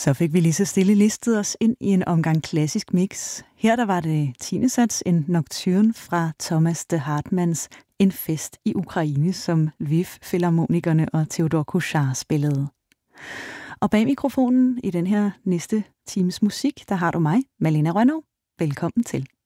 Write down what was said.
Så fik vi lige så stille listet os ind i en omgang klassisk mix. Her der var det 10. sats, en nocturne fra Thomas de Hartmanns En fest i Ukraine, som Lviv Filharmonikerne og Theodor Kuchar spillede. Og bag mikrofonen i den her næste times musik, der har du mig, Malene Rønnow. Velkommen til.